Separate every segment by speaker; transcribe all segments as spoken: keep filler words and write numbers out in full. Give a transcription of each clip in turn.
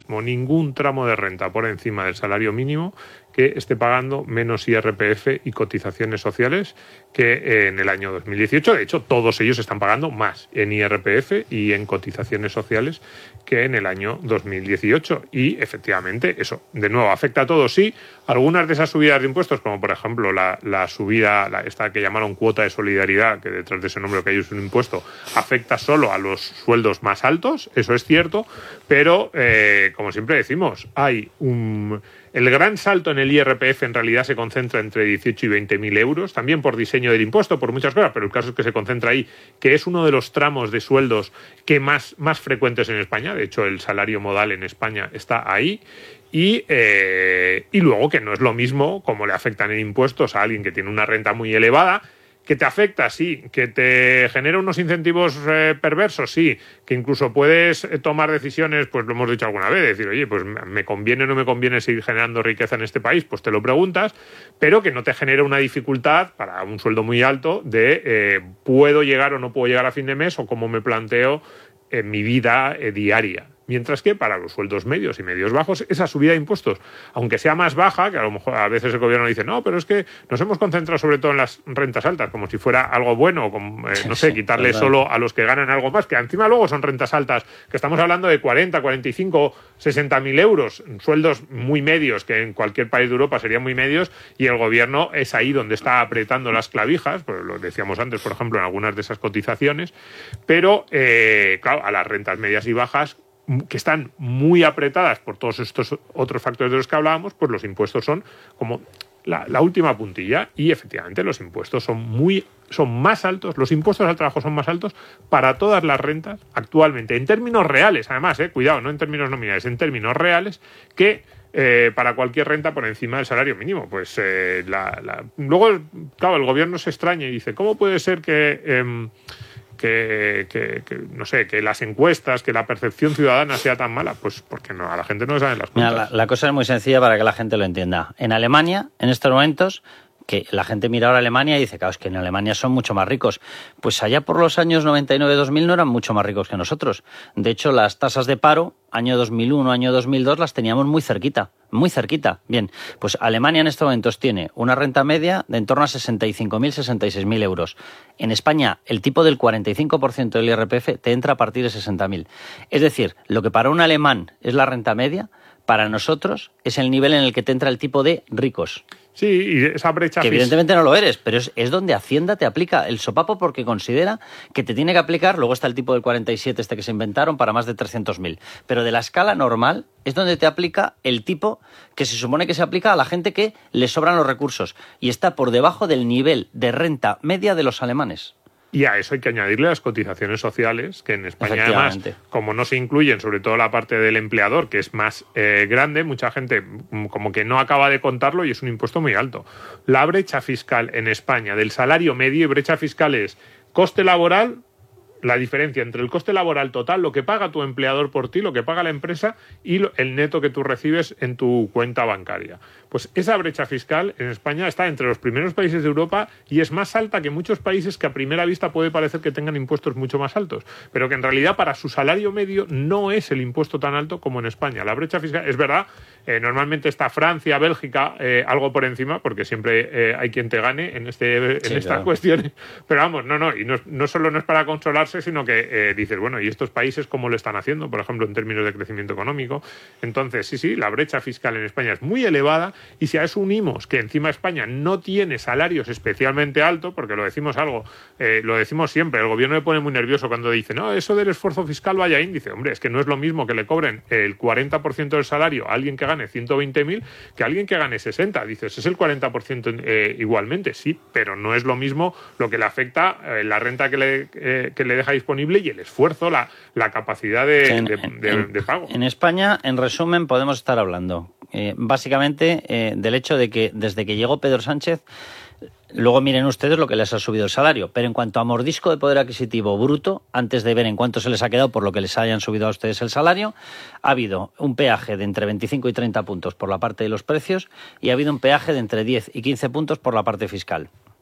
Speaker 1: mismo ningún tramo de renta por encima del salario mínimo que esté pagando menos I R P F y cotizaciones sociales que en el año dos mil dieciocho. De hecho, todos ellos están pagando más en I R P F y en cotizaciones sociales que en el año dos mil dieciocho. Y efectivamente, eso, de nuevo, afecta a todos. Sí, algunas de esas subidas de impuestos, como por ejemplo la, la subida, la, esta que llamaron cuota de solidaridad, que detrás de ese nombre que hay es un impuesto, afecta solo a los sueldos más altos, eso es cierto, pero eh, como siempre decimos, hay un... El gran salto en el I R P F en realidad se concentra entre dieciocho y veinte mil euros, también por diseño del impuesto, por muchas cosas, pero el caso es que se concentra ahí, que es uno de los tramos de sueldos que más, más frecuentes en España. De hecho, el salario modal en España está ahí. Y, eh, y luego que no es lo mismo como le afectan en impuestos a alguien que tiene una renta muy elevada, que te afecta, sí, que te genera unos incentivos eh, perversos, sí, que incluso puedes tomar decisiones, pues lo hemos dicho alguna vez, decir, oye, pues me conviene o no me conviene seguir generando riqueza en este país, pues te lo preguntas, pero que no te genera una dificultad para un sueldo muy alto de eh, puedo llegar o no puedo llegar a fin de mes o cómo me planteo en mi vida eh, diaria. Mientras que para los sueldos medios y medios bajos, esa subida de impuestos, aunque sea más baja, que a lo mejor a veces el gobierno dice, no, pero es que nos hemos concentrado sobre todo en las rentas altas, como si fuera algo bueno, como, eh, no sé, quitarle sí, solo a los que ganan algo más, que encima luego son rentas altas, que estamos hablando de cuarenta, cuarenta y cinco, sesenta mil euros, sueldos muy medios, que en cualquier país de Europa serían muy medios, y el gobierno es ahí donde está apretando las clavijas, pues lo decíamos antes, por ejemplo, en algunas de esas cotizaciones, pero, eh, claro, a las rentas medias y bajas, que están muy apretadas por todos estos otros factores de los que hablábamos, pues los impuestos son como la, la última puntilla y efectivamente los impuestos son muy son más altos, los impuestos al trabajo son más altos para todas las rentas actualmente, en términos reales, además, eh, cuidado, no en términos nominales, en términos reales, que eh, para cualquier renta por encima del salario mínimo. Pues eh, la, la... luego, claro, el gobierno se extraña y dice, ¿cómo puede ser que... Eh, Que, que, que, no sé, que las encuestas, que la percepción ciudadana sea tan mala? Pues porque no, a la gente no le saben las cuentas.
Speaker 2: Mira, la, la cosa es muy sencilla para que la gente lo entienda. En Alemania, en estos momentos, que la gente mira ahora a Alemania y dice, claro, es que en Alemania son mucho más ricos. Pues allá por los años noventa y nueve dos mil no eran mucho más ricos que nosotros. De hecho, las tasas de paro, año dos mil uno, año dos mil dos, las teníamos muy cerquita, muy cerquita. Bien, pues Alemania en estos momentos tiene una renta media de en torno a sesenta y cinco mil, sesenta y seis mil euros. En España, el tipo del cuarenta y cinco por ciento del I R P F te entra a partir de sesenta mil. Es decir, lo que para un alemán es la renta media, para nosotros es el nivel en el que te entra el tipo de ricos.
Speaker 1: Sí, y esa brecha...
Speaker 2: Que evidentemente no lo eres, pero es, es donde Hacienda te aplica el sopapo porque considera que te tiene que aplicar, luego está el tipo del cuarenta y siete este que se inventaron para más de trescientos mil, pero de la escala normal es donde te aplica el tipo que se supone que se aplica a la gente que le sobran los recursos y está por debajo del nivel de renta media de los alemanes.
Speaker 1: Y a eso hay que añadirle las cotizaciones sociales, que en España además, como no se incluyen, sobre todo la parte del empleador, que es más eh, grande, mucha gente como que no acaba de contarlo y es un impuesto muy alto. La brecha fiscal en España del salario medio, y brecha fiscal es coste laboral, la diferencia entre el coste laboral total, lo que paga tu empleador por ti, lo que paga la empresa y el neto que tú recibes en tu cuenta bancaria. Pues esa brecha fiscal en España está entre los primeros países de Europa y es más alta que muchos países que a primera vista puede parecer que tengan impuestos mucho más altos, pero que en realidad para su salario medio no es el impuesto tan alto como en España. La brecha fiscal, es verdad, eh, normalmente está Francia, Bélgica, eh, algo por encima, porque siempre eh, hay quien te gane en, este, en sí, estas claro. cuestiones, pero vamos, no, no, y no, no solo no es para consolarse, sino que eh, dices, bueno, ¿y estos países cómo lo están haciendo? Por ejemplo, en términos de crecimiento económico. Entonces, sí, sí, la brecha fiscal en España es muy elevada. Y si a eso unimos que encima España no tiene salarios especialmente altos, porque lo decimos algo, eh, lo decimos siempre, el gobierno me pone muy nervioso cuando dice, no, eso del esfuerzo fiscal vaya índice. Hombre, es que no es lo mismo que le cobren el cuarenta por ciento del salario a alguien que gane ciento veinte mil que a alguien que gane sesenta. Dices, es el cuarenta por ciento eh, igualmente, sí, pero no es lo mismo lo que le afecta eh, la renta que le, eh, que le deja disponible y el esfuerzo, la, la capacidad de, en, de, de,
Speaker 2: en,
Speaker 1: de pago.
Speaker 2: En España, en resumen, podemos estar hablando eh, básicamente eh, del hecho de que desde que llegó Pedro Sánchez, luego miren ustedes lo que les ha subido el salario, pero en cuanto a mordisco de poder adquisitivo bruto, antes de ver en cuánto se les ha quedado por lo que les hayan subido a ustedes el salario, ha habido un peaje de entre veinticinco y treinta puntos por la parte de los precios y ha habido un peaje de entre diez y quince puntos por la parte fiscal.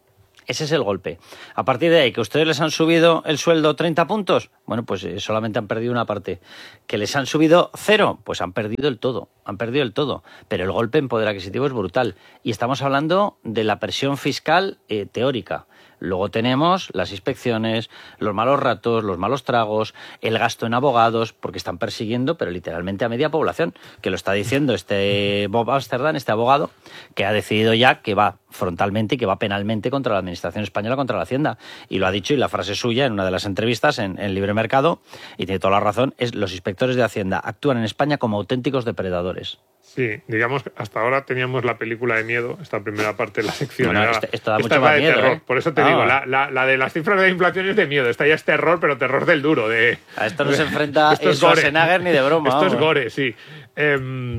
Speaker 2: Ese es el golpe. A partir de ahí, que ustedes les han subido el sueldo treinta puntos, bueno, pues eh, solamente han perdido una parte. Que les han subido cero, pues han perdido el todo, han perdido el todo. Pero el golpe en poder adquisitivo es brutal. Y estamos hablando de la presión fiscal eh, teórica. Luego tenemos las inspecciones, los malos ratos, los malos tragos, el gasto en abogados, porque están persiguiendo, pero literalmente a media población, que lo está diciendo este Bob Amsterdam, este abogado, que ha decidido ya que va frontalmente y que va penalmente contra la Administración española, contra la Hacienda. Y lo ha dicho, y la frase suya en una de las entrevistas en, en Libre Mercado, y tiene toda la razón, es: los inspectores de Hacienda actúan en España como auténticos depredadores.
Speaker 1: Sí, digamos que hasta ahora teníamos la película de miedo, esta primera parte de la sección.
Speaker 2: Bueno,
Speaker 1: era,
Speaker 2: este, esto da
Speaker 1: esta
Speaker 2: mucho
Speaker 1: es la
Speaker 2: más
Speaker 1: de
Speaker 2: miedo,
Speaker 1: terror.
Speaker 2: ¿eh?
Speaker 1: Por eso te
Speaker 2: Ah.
Speaker 1: digo, la, la, la de las cifras de inflación es de miedo. Esta ya es terror, pero terror del duro. De,
Speaker 2: A esto no se enfrenta
Speaker 1: esto es
Speaker 2: Schwarzenegger ni de broma.
Speaker 1: Esto es
Speaker 2: vamos.
Speaker 1: gore, sí. Eh,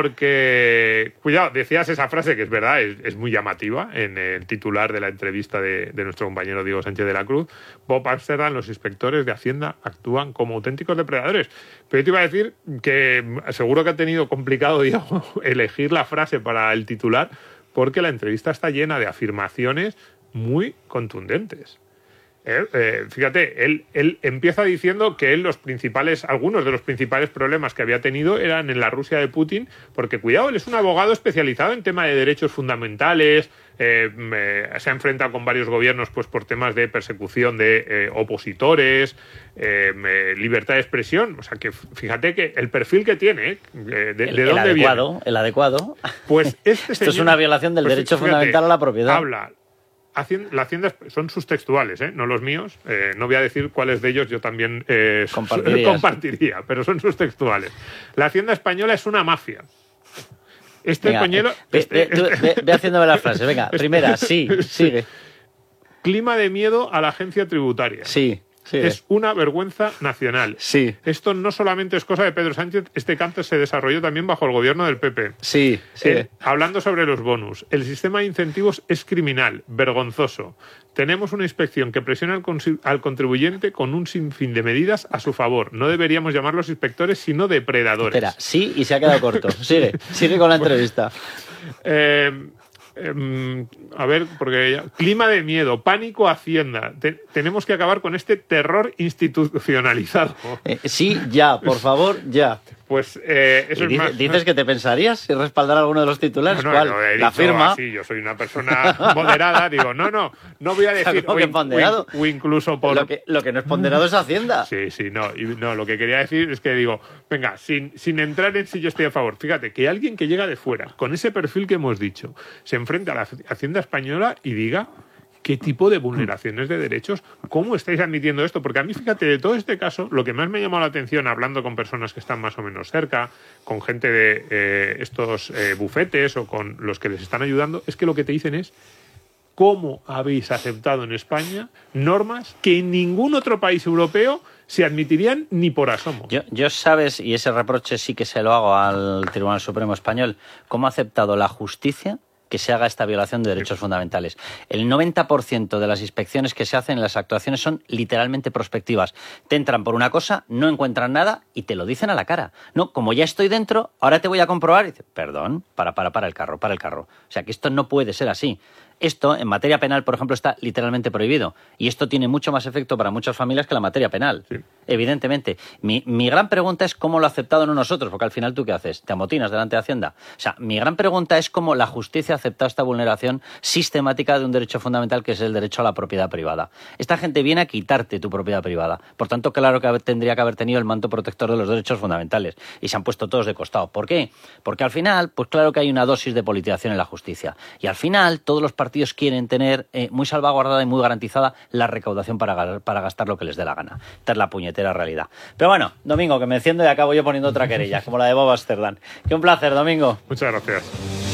Speaker 1: porque, cuidado, decías esa frase que es verdad, es, es muy llamativa en el titular de la entrevista de, de nuestro compañero Diego Sánchez de la Cruz. Bob Amsterdam: los inspectores de Hacienda actúan como auténticos depredadores. Pero yo te iba a decir que seguro que ha tenido complicado, Diego, elegir la frase para el titular, porque la entrevista está llena de afirmaciones muy contundentes. Eh, eh, fíjate, él, él empieza diciendo que él los principales, algunos de los principales problemas que había tenido eran en la Rusia de Putin, porque cuidado, él es un abogado especializado en tema de derechos fundamentales, eh, eh, se ha enfrentado con varios gobiernos pues por temas de persecución de eh, opositores, eh, eh, libertad de expresión, o sea que fíjate que el perfil que tiene, eh, de, de
Speaker 2: El,
Speaker 1: dónde
Speaker 2: el adecuado,
Speaker 1: viene.
Speaker 2: el adecuado.
Speaker 1: Pues este
Speaker 2: Esto
Speaker 1: señor,
Speaker 2: es una violación del
Speaker 1: pues,
Speaker 2: derecho
Speaker 1: fíjate,
Speaker 2: fundamental a la propiedad.
Speaker 1: Habla. La Hacienda, son sus textuales, ¿eh? No los míos. Eh, no voy a decir cuáles de ellos yo también eh, compartiría, pero son sus textuales. La Hacienda española es una mafia. Este
Speaker 2: Venga,
Speaker 1: compañero...
Speaker 2: eh, ve,
Speaker 1: este,
Speaker 2: ve, ve, ve, ve haciéndome la frase. Venga, primera, sí, sigue.
Speaker 1: Clima de miedo a la agencia tributaria.
Speaker 2: Sí. Sí.
Speaker 1: Es una vergüenza nacional.
Speaker 2: Sí.
Speaker 1: Esto no solamente es cosa de Pedro Sánchez, este cáncer se desarrolló también bajo el gobierno del P P.
Speaker 2: Sí, sí.
Speaker 1: Eh, hablando sobre los bonus, el sistema de incentivos es criminal, vergonzoso. Tenemos una inspección que presiona al, con- al contribuyente con un sinfín de medidas a su favor. No deberíamos llamarlos inspectores, sino depredadores.
Speaker 2: Espera, sí, y se ha quedado corto. Sigue, sigue con la entrevista.
Speaker 1: Eh, eh, a ver, porque ya, clima de miedo, pánico Hacienda. Te- tenemos que acabar con este terror institucionalizado.
Speaker 2: Eh, sí, ya, por favor, ya.
Speaker 1: Pues eh, eso
Speaker 2: ¿Y
Speaker 1: es
Speaker 2: dice-
Speaker 1: más.
Speaker 2: dices que te pensarías si respaldar alguno de los titulares?
Speaker 1: No, no,
Speaker 2: ¿Cuál?
Speaker 1: no he
Speaker 2: La
Speaker 1: dicho
Speaker 2: firma.
Speaker 1: así, yo soy una persona moderada, digo, no, no, no voy a decir
Speaker 2: ¿Cómo
Speaker 1: o,
Speaker 2: que
Speaker 1: in-
Speaker 2: ponderado?
Speaker 1: o in- o incluso por...
Speaker 2: Lo que, lo que no es ponderado es Hacienda.
Speaker 1: Sí, sí, no, y no, lo que quería decir es que digo, venga, sin, sin entrar en si yo estoy a favor, fíjate, que alguien que llega de fuera, con ese perfil que hemos dicho, se enfrenta a la Hacienda española y diga qué tipo de vulneraciones de derechos, cómo estáis admitiendo esto, porque a mí, fíjate, de todo este caso, lo que más me ha llamado la atención, hablando con personas que están más o menos cerca, con gente de eh, estos eh, bufetes o con los que les están ayudando, es que lo que te dicen es cómo habéis aceptado en España normas que en ningún otro país europeo se admitirían ni por asomo.
Speaker 2: Yo, yo sabes, y ese reproche sí que se lo hago al Tribunal Supremo Español, cómo ha aceptado la justicia que se haga esta violación de derechos fundamentales. El noventa por ciento de las inspecciones que se hacen en las actuaciones son literalmente prospectivas. Te entran por una cosa, no encuentran nada y te lo dicen a la cara. No, como ya estoy dentro, ahora te voy a comprobar. Y dice, perdón, para, para, para el carro, para el carro. O sea, que esto no puede ser así. Esto, en materia penal, por ejemplo, está literalmente prohibido. Y esto tiene mucho más efecto para muchas familias que la materia penal.
Speaker 1: Sí.
Speaker 2: Evidentemente. Mi, mi gran pregunta es cómo lo ha aceptado no nosotros, porque al final, ¿tú qué haces? ¿Te amotinas delante de Hacienda? O sea, mi gran pregunta es cómo la justicia ha aceptado esta vulneración sistemática de un derecho fundamental que es el derecho a la propiedad privada. Esta gente viene a quitarte tu propiedad privada. Por tanto, claro que tendría que haber tenido el manto protector de los derechos fundamentales. Y se han puesto todos de costado. ¿Por qué? Porque al final, pues claro que hay una dosis de politización en la justicia. Y al final, todos los partidos quieren tener eh, muy salvaguardada y muy garantizada la recaudación para, para gastar lo que les dé la gana. Esta es la puñetera realidad. Pero bueno, Domingo, que me enciendo y acabo yo poniendo otra querella, como la de Bob Amsterdam. Que un placer, Domingo.
Speaker 1: Muchas gracias.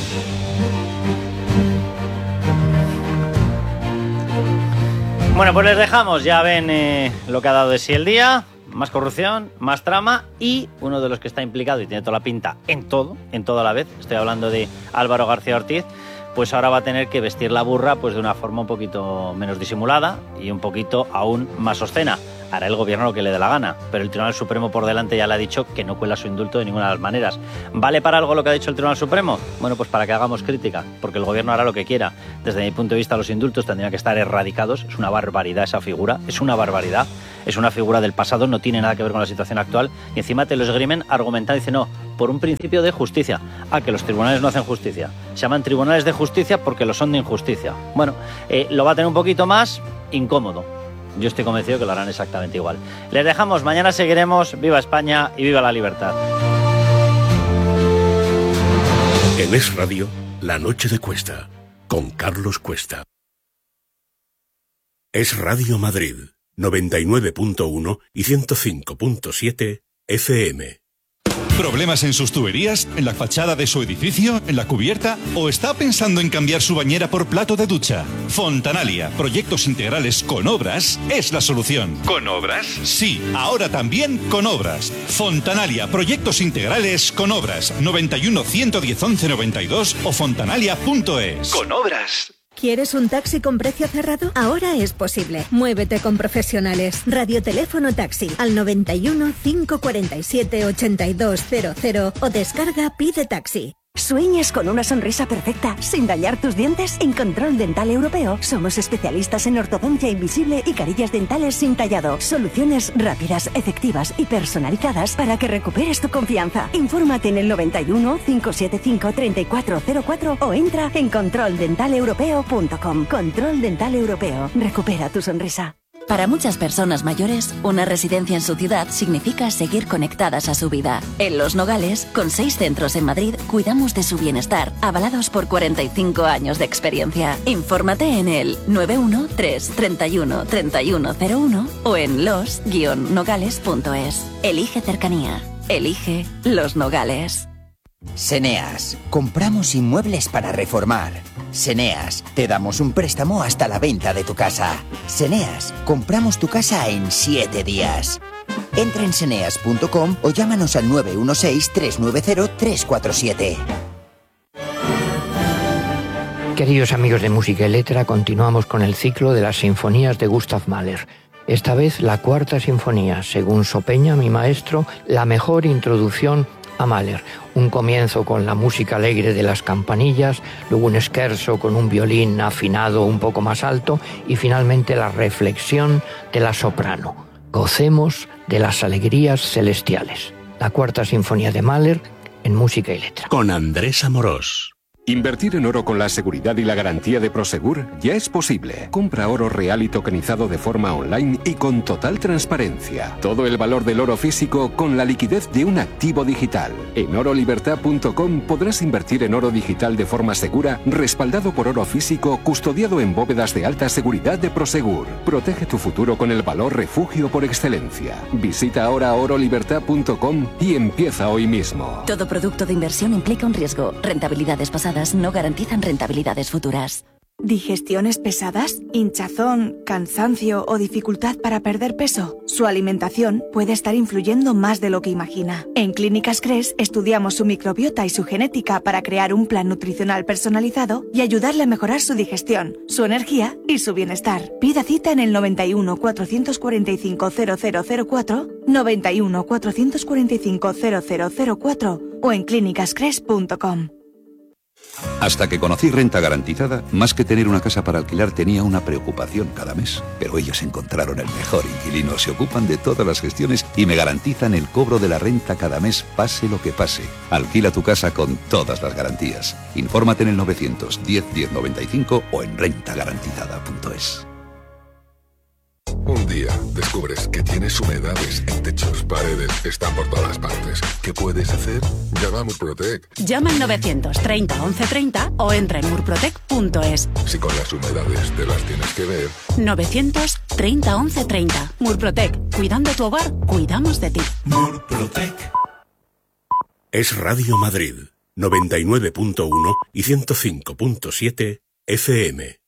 Speaker 2: Bueno, pues les dejamos. Ya ven eh, lo que ha dado de sí el día. Más corrupción, más trama y uno de los que está implicado y tiene toda la pinta en todo, en todo a la vez. Estoy hablando de Álvaro García Ortiz. Pues ahora va a tener que vestir la burra pues de una forma un poquito menos disimulada y un poquito aún más obscena. hará el gobierno lo que le dé la gana, pero el Tribunal Supremo por delante ya le ha dicho que no cuela su indulto de ninguna de las maneras. ¿Vale para algo lo que ha dicho el Tribunal Supremo? Bueno, pues para que hagamos crítica, porque el gobierno hará lo que quiera. Desde mi punto de vista, los indultos tendrían que estar erradicados. Es una barbaridad esa figura, es una barbaridad. Es una figura del pasado, no tiene nada que ver con la situación actual. Y encima te lo esgrimen argumentando y dicen, no, por un principio de justicia. Ah, que los tribunales no hacen justicia. Se llaman tribunales de justicia porque lo son de injusticia. Bueno, eh, lo va a tener un poquito más incómodo. Yo estoy convencido que lo harán exactamente igual. Les dejamos, mañana seguiremos. Viva España y viva la libertad.
Speaker 3: En Es Radio, La Noche de Cuesta, con Carlos Cuesta. Es Radio Madrid, noventa y nueve punto uno y ciento cinco punto siete F M.
Speaker 4: ¿Problemas en sus tuberías? ¿En la fachada de su edificio? ¿En la cubierta? ¿O está pensando en cambiar su bañera por plato de ducha? Fontanalia, proyectos integrales con obras, es la solución. ¿Con obras? Sí, ahora también con obras. Fontanalia, proyectos integrales con obras. noventa y uno, ciento diez, once noventa y dos o fontanalia punto es.
Speaker 5: Con obras.
Speaker 6: ¿Quieres un taxi con precio cerrado? Ahora es posible. Muévete con profesionales. Radioteléfono taxi al noventa y uno, cinco cuarenta y siete, ochenta y dos cero cero o descarga Pide Taxi.
Speaker 7: ¿Sueñas con una sonrisa perfecta sin dañar tus dientes? En Control Dental Europeo somos especialistas en ortodoncia invisible y carillas dentales sin tallado. Soluciones rápidas, efectivas y personalizadas para que recuperes tu confianza. Infórmate en el noventa y uno, cinco siete cinco, treinta y cuatro cero cuatro o entra en control dental europeo punto com. Control Dental Europeo. Recupera tu sonrisa.
Speaker 8: Para muchas personas mayores, una residencia en su ciudad significa seguir conectadas a su vida. En Los Nogales, con seis centros en Madrid, cuidamos de su bienestar, avalados por cuarenta y cinco años de experiencia. Infórmate en el nueve uno tres, treinta y uno, treinta y uno cero uno o en los guion nogales punto es. Elige cercanía. Elige Los Nogales.
Speaker 9: Seneas, compramos inmuebles para reformar. Seneas, te damos un préstamo hasta la venta de tu casa. Seneas, compramos tu casa en siete días. Entra en seneas punto com o llámanos al nueve uno seis, tres nueve cero, tres cuatro siete.
Speaker 10: Queridos amigos de Música y Letra, continuamos con el ciclo de las sinfonías de Gustav Mahler. Esta vez la cuarta sinfonía, según Sopeña, mi maestro, la mejor introducción a Mahler. Un comienzo con la música alegre de las campanillas, luego un scherzo con un violín afinado un poco más alto y finalmente la reflexión de la soprano. Gocemos de las alegrías celestiales. La cuarta sinfonía de Mahler en Música y Letra.
Speaker 3: Con Andrés Amorós.
Speaker 11: Invertir en oro con la seguridad y la garantía de Prosegur ya es posible. Compra oro real y tokenizado de forma online y con total transparencia. Todo el valor del oro físico con la liquidez de un activo digital. En oro libertad punto com podrás invertir en oro digital de forma segura, respaldado por oro físico, custodiado en bóvedas de alta seguridad de Prosegur. Protege tu futuro con el valor refugio por excelencia. Visita ahora oro libertad punto com y empieza hoy mismo.
Speaker 8: Todo producto de inversión implica un riesgo. Rentabilidades pasadas no garantizan rentabilidades futuras.
Speaker 12: ¿Digestiones pesadas, hinchazón, cansancio o dificultad para perder peso? Su alimentación puede estar influyendo más de lo que imagina. En Clínicas Cres estudiamos su microbiota y su genética para crear un plan nutricional personalizado y ayudarle a mejorar su digestión, su energía y su bienestar. Pida cita en el noventa y uno, cuatrocientos cuarenta y cinco, cero cero cero cuatro, noventa y uno, cuatrocientos cuarenta y cinco, cero cero cero cuatro o en clínicas cres punto com.
Speaker 13: Hasta que conocí Renta Garantizada, más que tener una casa para alquilar tenía una preocupación cada mes. Pero ellos encontraron el mejor inquilino, se ocupan de todas las gestiones y me garantizan el cobro de la renta cada mes, pase lo que pase. Alquila tu casa con todas las garantías. Infórmate en el novecientos diez, diez noventa y cinco o en renta garantizada punto es.
Speaker 14: Un día descubres que tienes humedades en techos, paredes, están por todas partes. ¿Qué puedes hacer? Llama a Murprotec.
Speaker 15: Llama al novecientos treinta, once treinta o entra en murprotec punto es.
Speaker 14: Si con las humedades te las tienes que ver.
Speaker 15: novecientos treinta, once treinta. Murprotec. Cuidando tu hogar, cuidamos de ti.
Speaker 3: Murprotec. Es Radio Madrid, noventa y nueve punto uno y ciento cinco punto siete F M.